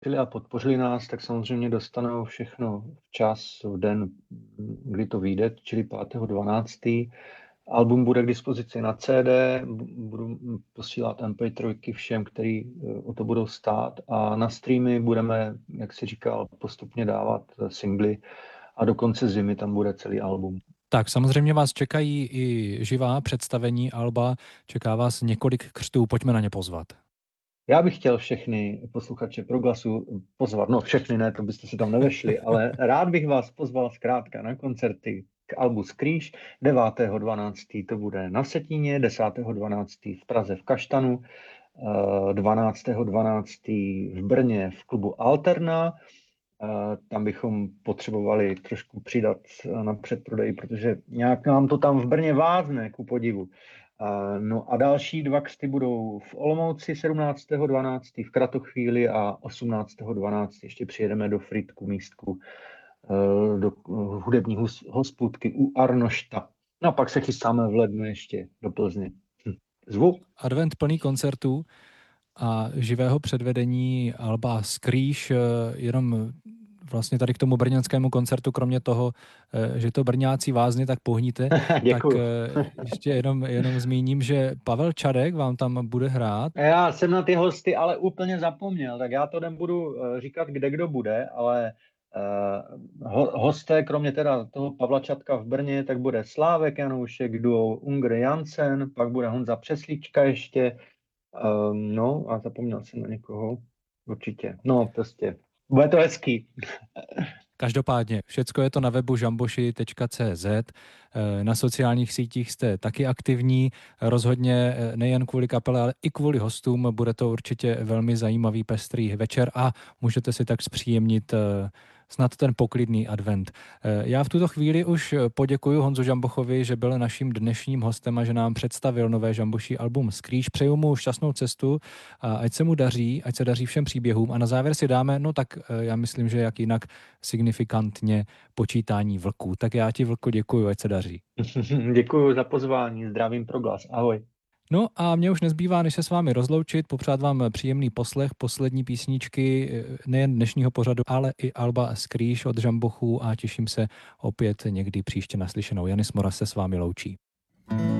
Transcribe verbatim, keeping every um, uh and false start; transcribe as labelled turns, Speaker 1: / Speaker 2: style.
Speaker 1: a podpořili nás, tak samozřejmě dostanou všechno včas, v den, kdy to vyjde, čili pátého dvanáctého Album bude k dispozici na C D, budu posílat M P tři všem, kteří o to budou stát, a na streamy budeme, jak si říkal, postupně dávat singly a do konce zimy tam bude celý album.
Speaker 2: Tak samozřejmě vás čekají i živá představení alba, čeká vás několik křtů, pojďme na ně pozvat.
Speaker 1: Já bych chtěl všechny posluchače Proglasu pozvat, no všechny ne, to byste se tam nevešli, ale rád bych vás pozval zkrátka na koncerty k albu Skrýš. devátého dvanáctého to bude na Vsetíně, desátého dvanáctého v Praze v Kaštanu, dvanáctého dvanáctého v Brně v klubu Alterna. Tam bychom potřebovali trošku přidat na předprodej, protože nějak nám to tam v Brně vázne, ku podivu. No a další dva křty budou v Olomouci sedmnáctého dvanáctého v Kratochvíli a osmnáctého dvanáctého ještě přijedeme do Frýdku místku, do hudební hospůdky u Arnošta. No a pak se chystáme v lednu ještě do Plzně. Hm. Zvu.
Speaker 2: Advent plný koncertů a živého předvedení alba Skrýš, jenom vlastně tady k tomu brněnskému koncertu, kromě toho, že to Brňáci vázně tak pohníte, tak ještě jenom, jenom zmíním, že Pavel Čadek vám tam bude hrát.
Speaker 1: Já jsem na ty hosty ale úplně zapomněl, tak já to nebudu říkat, kde kdo bude, ale uh, hosté, kromě teda toho Pavla Čadka v Brně, tak bude Slávek Janoušek, duo Unger Jansen, pak bude Honza Přeslíčka ještě, um, no a zapomněl jsem na někoho, určitě, no prostě. Bude to hezký.
Speaker 2: Každopádně, všecko je to na webu žamboši tečka cé zet. Na sociálních sítích jste taky aktivní, rozhodně nejen kvůli kapele, ale i kvůli hostům. Bude to určitě velmi zajímavý pestrý večer a můžete si tak zpříjemnit snad ten poklidný advent. Já v tuto chvíli už poděkuji Honzu Žambochovi, že byl naším dnešním hostem a že nám představil nové Žamboší album Skrýš. Přeju mu šťastnou cestu a ať se mu daří, ať se daří všem příběhům. A na závěr si dáme, no tak já myslím, že jak jinak signifikantně počítání vlků. Tak já ti, Vlku, děkuji, ať se daří.
Speaker 1: Děkuji za pozvání, zdravím Proglas, ahoj.
Speaker 2: No a mě už nezbývá, než se s vámi rozloučit, popřát vám příjemný poslech poslední písničky nejen dnešního pořadu, ale i alba Skrýš od Žambochů a těším se opět někdy příště naslyšenou. Janis Moravec se s vámi loučí.